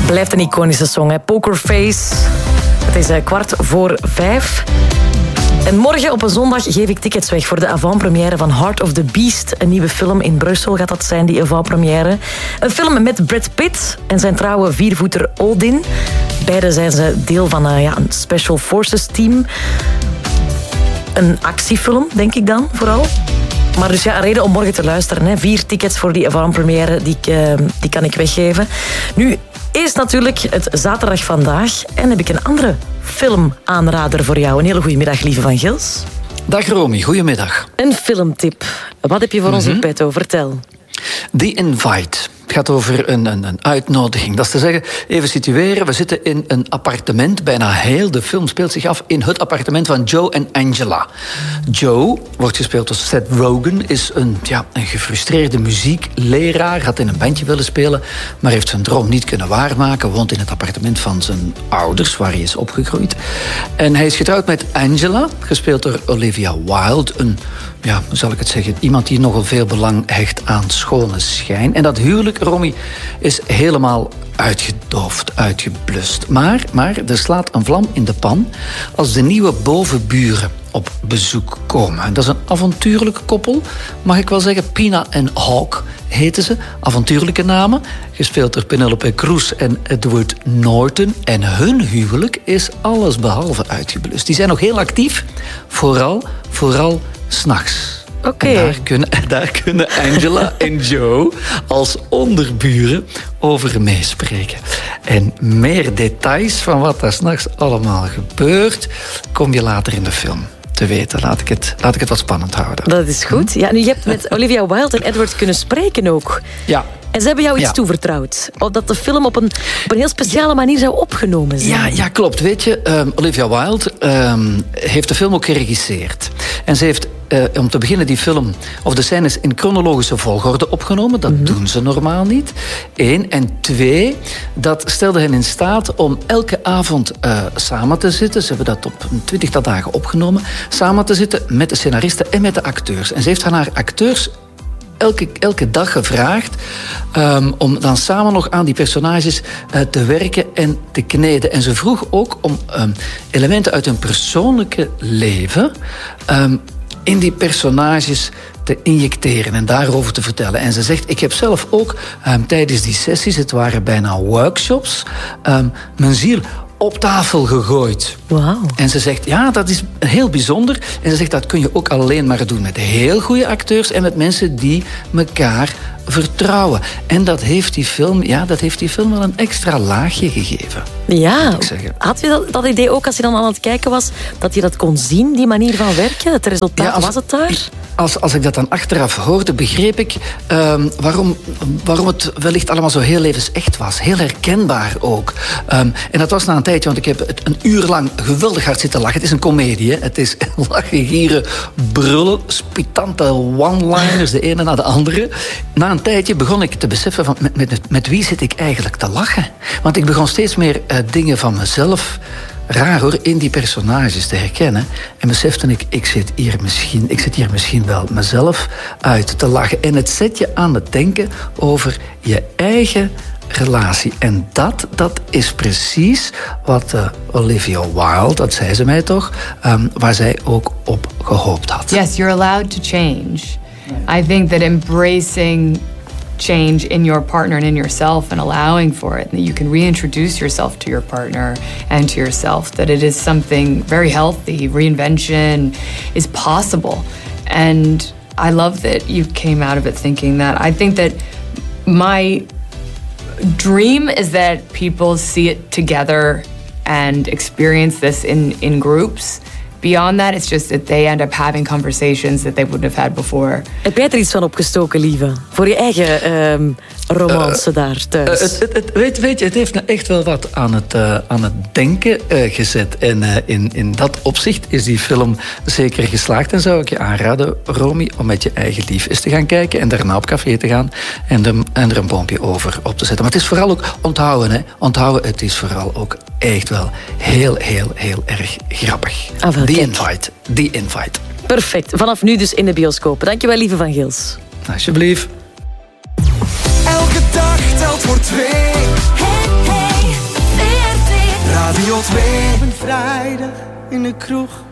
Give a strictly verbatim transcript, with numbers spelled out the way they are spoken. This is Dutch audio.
Blijft een iconische song, hè? Pokerface. Het is uh, kwart voor vijf. En morgen op een zondag geef ik tickets weg voor de avant-première van Heart of the Beast. Een nieuwe film in Brussel gaat dat zijn, die avant-première. Een film met Brad Pitt en zijn trouwe viervoeter Odin. Beide zijn ze deel van uh, ja, een Special Forces team. Een actiefilm, denk ik dan, vooral. Maar dus ja, een reden om morgen te luisteren. Hè. Vier tickets voor die avant-première, die, uh, die kan ik weggeven. Nu, eerst natuurlijk het zaterdag vandaag. En heb ik een andere filmaanrader voor jou. Een hele goede middag, lieve Van Gils. Dag Romy, goedemiddag. Een filmtip. Wat heb je voor mm-hmm. ons in petto? Vertel. The Invite. Het gaat over een, een, een uitnodiging. Dat is te zeggen, even situeren, we zitten in een appartement. Bijna heel de film speelt zich af in het appartement van Joe en Angela. Joe, wordt gespeeld door Seth Rogen, is een, ja, een gefrustreerde muziekleraar. Had in een bandje willen spelen, maar heeft zijn droom niet kunnen waarmaken. Woont in het appartement van zijn ouders, waar hij is opgegroeid. En hij is getrouwd met Angela, gespeeld door Olivia Wilde. Een, ja, hoe zal ik het zeggen, iemand die nogal veel belang hecht aan schone schijn. En dat huwelijk, Romy, is helemaal uitgedoofd, uitgeblust. Maar, maar er slaat een vlam in de pan als de nieuwe bovenburen op bezoek komen. En dat is een avontuurlijk koppel, mag ik wel zeggen. Pina en Hawk heten ze. Avontuurlijke namen. Gespeeld door Penelope Cruz en Edward Norton. En hun huwelijk is allesbehalve uitgeblust. Die zijn nog heel actief. Vooral, vooral 's nachts. Oké. Okay. Daar kunnen, daar kunnen Angela en Joe als onderburen over meespreken. En meer details van wat daar 's nachts allemaal gebeurt, kom je later in de film te weten. Laat ik het, laat ik het wat spannend houden. Dat is goed. Ja, nu, je hebt met Olivia Wilde en Edward kunnen spreken ook. Ja. En ze hebben jou iets ja. toevertrouwd. Dat de film op een, op een heel speciale manier zou opgenomen zijn. Ja, ja klopt. Weet je, um, Olivia Wilde um, heeft de film ook geregisseerd. En ze heeft, uh, om te beginnen, die film, of de scènes in chronologische volgorde opgenomen. Dat mm-hmm. doen ze normaal niet. Eén. En twee, dat stelde hen in staat om elke avond uh, samen te zitten. Ze hebben dat op een twintigtal dagen opgenomen. Samen te zitten met de scenaristen en met de acteurs. En ze heeft aan haar acteurs Elke, elke dag gevraagd um, om dan samen nog aan die personages uh, te werken en te kneden. En ze vroeg ook om um, elementen uit hun persoonlijke leven um, in die personages te injecteren en daarover te vertellen. En ze zegt, ik heb zelf ook um, tijdens die sessies, het waren bijna workshops, um, mijn ziel op tafel gegooid. Wow. En ze zegt, ja, dat is heel bijzonder. En ze zegt, dat kun je ook alleen maar doen met heel goede acteurs en met mensen die elkaar vertrouwen. En dat heeft die film, ja, dat heeft die film wel een extra laagje gegeven. Ja, had je dat, dat idee ook als je dan aan het kijken was, dat je dat kon zien, die manier van werken? Het resultaat, ja, als, was het daar? Als, als ik dat dan achteraf hoorde, begreep ik um, waarom, waarom het wellicht allemaal zo heel levensecht was. Heel herkenbaar ook. Um, en dat was na een tijdje, want ik heb het een uur lang geweldig hard zitten lachen. Het is een komedie, hè? Het is lachen, gieren, brullen, spitante one-liners, de ene na de andere. Na een tijdje begon ik te beseffen van met, met, met wie zit ik eigenlijk te lachen? Want ik begon steeds meer uh, dingen van mezelf, raar hoor, in die personages te herkennen. En besefte ik, ik zit hier misschien, ik zit hier misschien wel mezelf uit te lachen. En het zet je aan het denken over je eigen relatie. En dat, dat is precies wat uh, Olivia Wilde, dat zei ze mij toch, um, waar zij ook op gehoopt had. Yes, you're allowed to change. I think that embracing change in your partner and in yourself and allowing for it, and that you can reintroduce yourself to your partner and to yourself, that it is something very healthy. Reinvention is possible. And I love that you came out of it thinking that. I think that my dream is that people see it together and experience this in, in groups. Beyond that, it's just that they end up having conversations that they wouldn't have had before. Heb jij er iets van opgestoken, lieve? Voor je eigen um, romance uh, daar thuis? Uh, het, het, het, weet, weet je, het heeft me echt wel wat aan het, uh, aan het denken uh, gezet. En uh, in, in dat opzicht is die film zeker geslaagd. En zou ik je aanraden, Romy, om met je eigen lief eens te gaan kijken en daarna op café te gaan en, de, en er een boompje over op te zetten. Maar het is vooral ook onthouden, hè. Onthouden, het is vooral ook echt wel heel, heel, heel erg grappig. Ah, wel, The kijk. Invite. The Invite. Perfect. Vanaf nu dus in de bioscoop. Dankjewel, lieve Van Gils. Alsjeblieft. Elke dag telt voor twee. Hey, hey. twee. Op een vrijdag in de kroeg